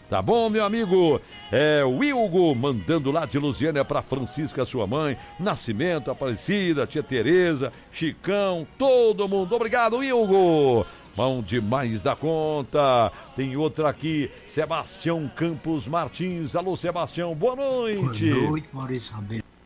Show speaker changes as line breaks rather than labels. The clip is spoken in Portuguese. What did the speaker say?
Tá bom, meu amigo? É o Hugo mandando lá de Lusiânia pra Francisca, sua mãe. Nascimento, Aparecida, tia Tereza, Chicão, todo mundo. Obrigado, Hugo. Bom demais da conta. Tem outra aqui, Sebastião Campos Martins. Alô, Sebastião, boa noite.
Boa noite, Maurício Rabelo.